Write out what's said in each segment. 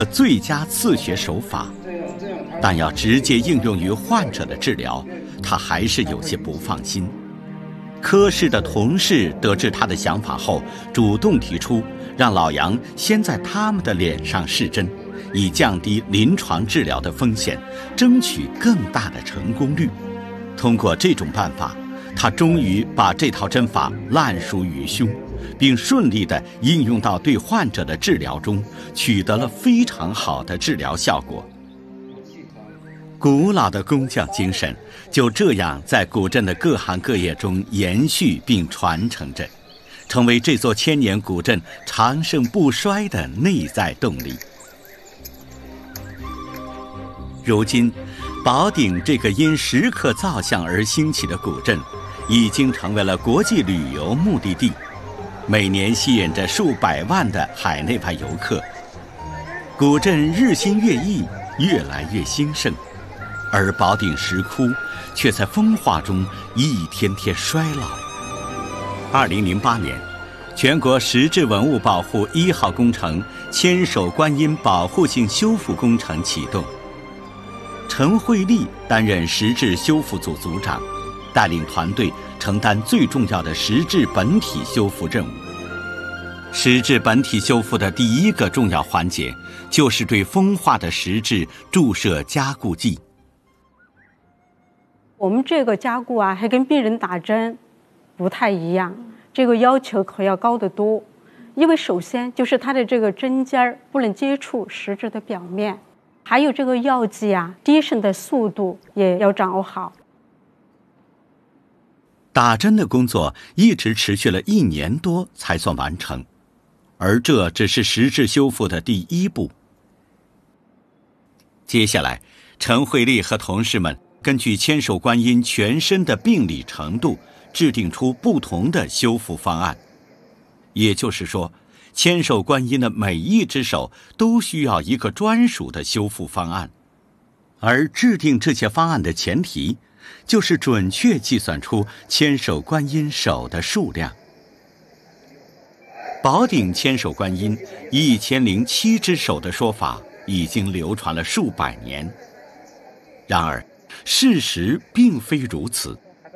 最佳刺血手法，但要直接应用于患者的治疗，他还是有些不放心。科室的同事得知他的想法后，主动提出让老杨先在他们的脸上试针，以降低临床治疗的风险，争取更大的成功率。通过这种办法，他终于把这套针法烂熟于胸，并顺利地应用到对患者的治疗中，取得了非常好的治疗效果。古老的工匠精神就这样在古镇的各行各业中延续并传承着，成为这座千年古镇长盛不衰的内在动力。如今，宝鼎这个因石刻造像而兴起的古镇，已经成为了国际旅游目的地，每年吸引着数百万的海内外游客。古镇日新月异，越来越兴盛，而宝鼎石窟却在风化中一天天衰老。2008年，全国石质文物保护1号工程千手观音保护性修复工程启动，陈慧丽担任石质修复组组长，带领团队承担最重要的石质本体修复任务。石质本体修复的第一个重要环节，就是对风化的石质注射加固剂。 我们这个加固还跟病人打针不太一样，这个要求可要高得多。因为首先就是它的这个针尖不能接触石质的表面，还有这个药剂滴渗的速度也要掌握好。 打针的工作一直持续了1年多才算完成，而这只是石质修复的第一步。接下来，陈慧丽和同事们根据千手观音全身的病理程度，制定出不同的修复方案。也就是说，千手观音的每一只手都需要一个专属的修复方案，而制定这些方案的前提，就是准确计算出千手观音手的数量。宝鼎千手观音1007只手的说法已经流传了数百年，然而事实并非如此。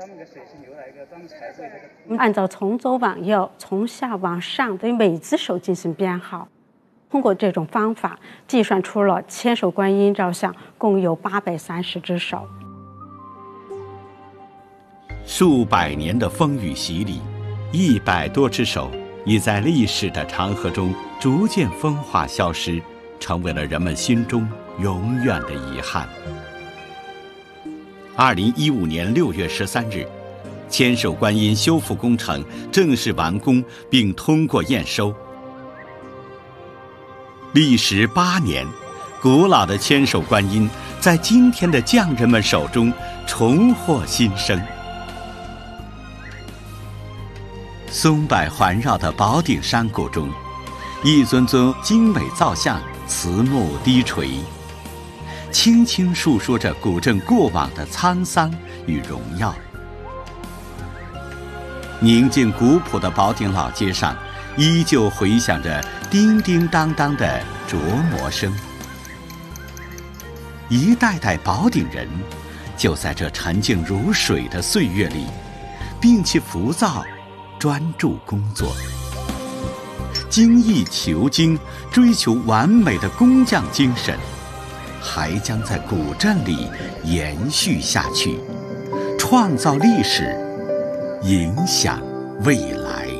按照从左往右、从下往上对每只手进行编号，通过这种方法计算出了千手观音造像共有830只手。 数百年的风雨洗礼，100多只手已在历史的长河中逐渐风化消失，成为了人们心中永远的遗憾。2015年6月13日，千手观音修复工程正式完工并通过验收。历时8年，古老的千手观音在今天的匠人们手中重获新生。松柏环绕的宝鼎山谷中，一尊尊精美造像慈目低垂，轻轻述说着古镇过往的沧桑与荣耀。宁静古朴的宝鼎老街上，依旧回响着叮叮当当的琢磨声。一代代宝鼎人就在这沉静如水的岁月里，摒弃浮躁，专注工作，精益求精，追求完美的工匠精神，还将在古镇里延续下去，创造历史，影响未来。